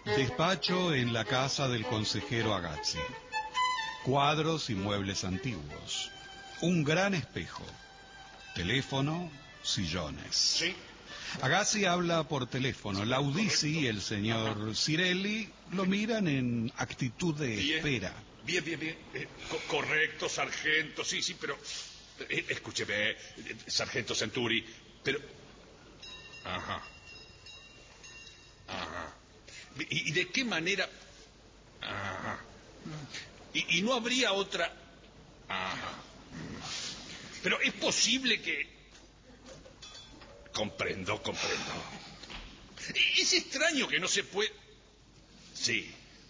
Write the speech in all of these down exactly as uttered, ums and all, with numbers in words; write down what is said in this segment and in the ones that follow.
Despacho en la casa del consejero Agazzi. Cuadros y muebles antiguos. Un gran espejo. Teléfono, sillones. Sí. Agazzi habla por teléfono. Laudisi y el señor Cirelli lo miran en actitud de Bien. espera. Bien, bien, bien. Eh, co- correcto, sargento, sí, sí, pero... eh, escúcheme, eh, sargento Centuri, pero... Ajá. Ajá. ¿Y, y de qué manera...? Ajá. Y, y no habría otra... Ajá. Pero es posible que... Comprendo, comprendo. E- Es extraño que no se puede... Sí.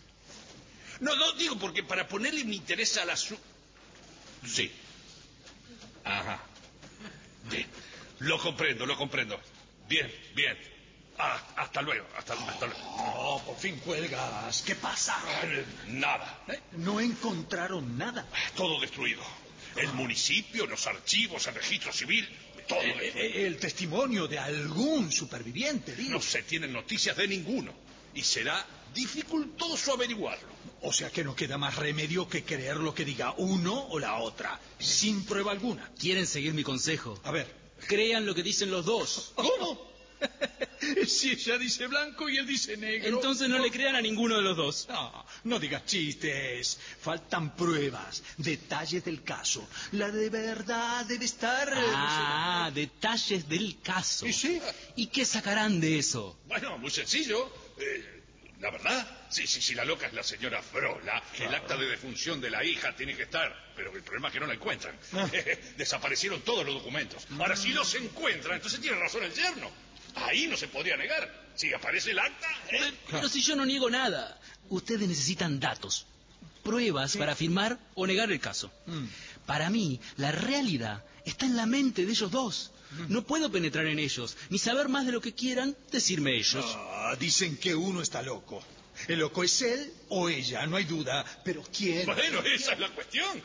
No, no, digo porque para ponerle mi interés al asunto... Sí. Ajá. Bien. Lo comprendo, lo comprendo. Bien, bien. Ah, hasta luego, hasta, hasta luego. Oh, por fin cuelgas. ¿Qué pasa? Eh, Nada. ¿Eh? No encontraron nada. Todo destruido. El municipio, los archivos, el registro civil, todo Eh, destruido. eh, el testimonio de algún superviviente, digo. No se tienen noticias de ninguno. Y será dificultoso averiguarlo. O sea que no queda más remedio que creer lo que diga uno o la otra, sin prueba alguna. ¿Quieren seguir mi consejo? A ver. Crean lo que dicen los dos. ¿Cómo? Si ella dice blanco y él dice negro. Entonces no le crean a ninguno de los dos. No, no digas chistes. Faltan pruebas, detalles del caso. La de verdad debe estar... Ah, detalles del caso. ¿Y sí? ¿Y qué sacarán de eso? Bueno, muy sencillo. Eh, la verdad, sí, sí, sí, la loca es la señora Frola. El acta de defunción de la hija tiene que estar, pero el problema es que no la encuentran. Ah. Desaparecieron todos los documentos. Ahora, si los encuentran, entonces tiene razón el yerno. Ahí no se podría negar. Si aparece el acta... ¿eh? Pero si yo no niego nada, ustedes necesitan datos, pruebas para afirmar o negar el caso. Mm. Para mí, la realidad está en la mente de ellos dos. No puedo penetrar en ellos, ni saber más de lo que quieran decirme ellos. Ah, dicen que uno está loco. El loco es él o ella, no hay duda. Pero ¿quién? Bueno, esa es la cuestión.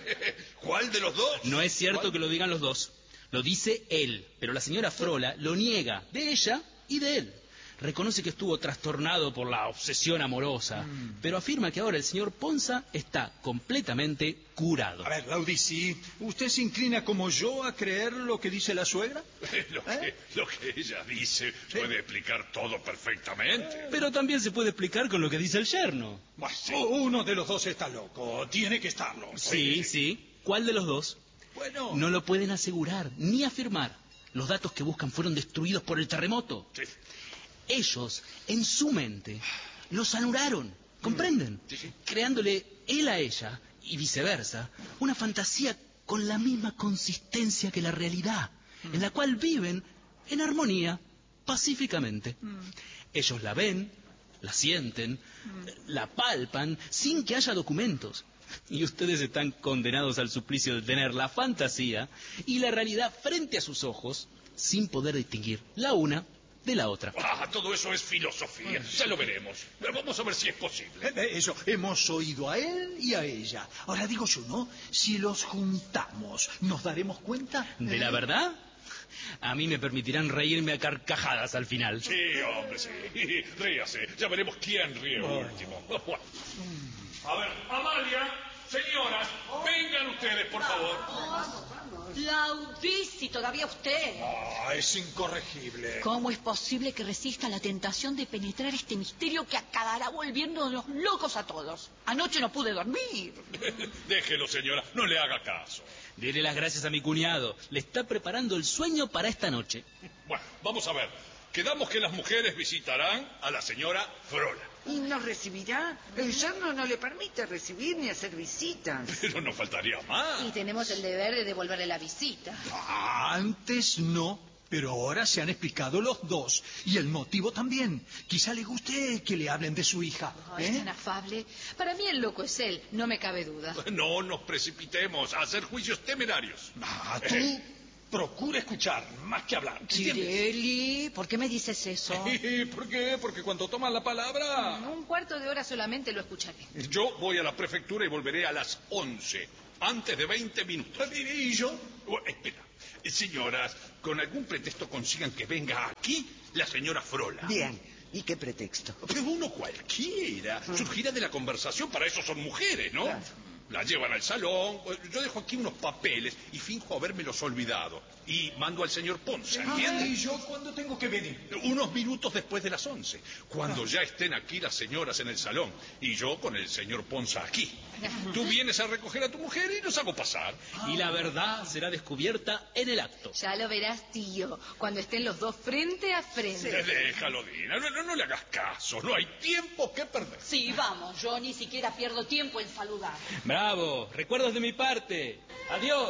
¿Cuál de los dos? No es cierto ¿Cuál? que lo digan los dos. Lo dice él, pero la señora Frola lo niega, de ella y de él. Reconoce que estuvo trastornado por la obsesión amorosa, Mm. pero afirma que ahora el señor Ponza está completamente curado. A ver, Laudisi, ¿usted se inclina como yo a creer lo que dice la suegra? Lo que, ¿Eh? lo que ella dice puede explicar todo perfectamente. Pero también se puede explicar con lo que dice el yerno. Bueno, uno de los dos está loco, tiene que estarlo. Sí, sí. ¿Cuál de los dos? Bueno, No lo pueden asegurar ni afirmar. Los datos que buscan fueron destruidos por el terremoto. Sí. Ellos, en su mente, los anularon, ¿comprenden? Sí, sí. Creándole él a ella, y viceversa, una fantasía con la misma consistencia que la realidad, en la cual viven en armonía, pacíficamente. Ellos la ven, la sienten, la palpan, sin que haya documentos. Y ustedes están condenados al suplicio de tener la fantasía y la realidad frente a sus ojos, sin poder distinguir la una de la otra. Ah, todo eso es filosofía. Ya lo veremos. Pero vamos a ver si es posible. eh, eh, eso, hemos oído a él y a ella. Ahora digo yo, ¿no? Si los juntamos, ¿nos daremos cuenta? ¿De la verdad? A mí me permitirán reírme a carcajadas al final. Sí, hombre, sí. Ríase. Ya veremos quién ríe último. A ver, Amalia, señoras, vengan ustedes, por favor. Laudisi, todavía usted. Ah, es incorregible. ¿Cómo es posible que resista la tentación de penetrar este misterio que acabará volviéndonos locos a todos? Anoche no pude dormir. Déjelo, señora, no le haga caso. Dele las gracias a mi cuñado. Le está preparando el sueño para esta noche. Bueno, vamos a ver. Quedamos que las mujeres visitarán a la señora Frola. ¿Y nos recibirá? El yerno no le permite recibir ni hacer visitas. Pero no faltaría más. Y tenemos el deber de devolverle la visita. Ah, antes no, pero ahora se han explicado los dos. Y el motivo también. Quizá le guste que le hablen de su hija. Ay, ¿eh? es tan afable. Para mí el loco es él, no me cabe duda. No nos precipitemos a hacer juicios temerarios. Ah, tú procura escuchar, más que hablar. ¿entiendes? Cirelli, ¿por qué me dices eso? ¿Por qué? Porque cuando toman la palabra... Un cuarto de hora solamente lo escucharé. Yo voy a la prefectura y volveré a las once, antes de veinte minutos. ¿Y yo? Oh, espera. Señoras, con algún pretexto consigan que venga aquí la señora Frola. Bien, ¿Y qué pretexto? Pero uno cualquiera. Surgirá de la conversación, para eso son mujeres, ¿no? Claro. La llevan al salón, yo dejo aquí unos papeles y finjo habérmelos olvidado. Y mando al señor Ponza, ¿entiendes? ¿Y yo cuándo tengo que venir? Unos minutos después de las once, cuando ya estén aquí las señoras en el salón y yo con el señor Ponza aquí. Tú vienes a recoger a tu mujer y los hago pasar. Y la verdad será descubierta en el acto. Ya lo verás, tío, cuando estén los dos frente a frente. Déjalo, Dina, no, no, no le hagas caso, no hay tiempo que perder. Sí, vamos, yo ni siquiera pierdo tiempo en saludar. Bravo, recuerdos de mi parte. Adiós.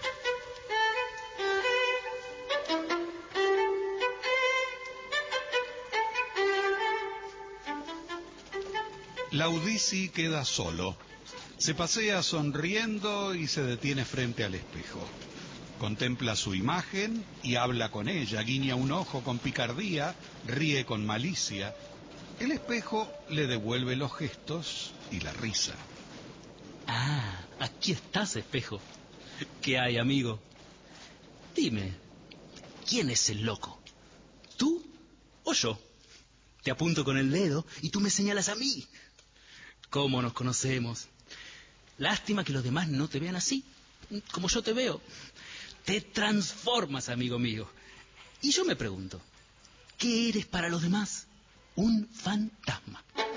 Laudisi queda solo. Se pasea sonriendo y se detiene frente al espejo. Contempla su imagen y habla con ella, guiña un ojo con picardía, ríe con malicia. El espejo le devuelve los gestos y la risa. Ah, aquí estás, espejo. ¿Qué hay, amigo? Dime, ¿quién es el loco? ¿Tú o yo? Te apunto con el dedo y tú me señalas a mí. ¿Cómo nos conocemos? Lástima que los demás no te vean así, como yo te veo. Te transformas, amigo mío. Y yo me pregunto, ¿qué eres para los demás? Un fantasma.